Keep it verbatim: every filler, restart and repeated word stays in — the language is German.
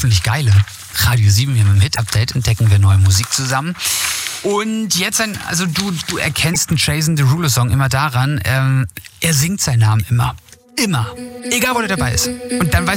hoffentlich geile. Radio sieben hier mit dem Hit-Update entdecken wir neue Musik zusammen. Und jetzt ein, also du, du erkennst einen Jason Derulo-Song immer daran, ähm, er singt seinen Namen immer. Immer. Egal, wo er dabei ist. Und dann weißt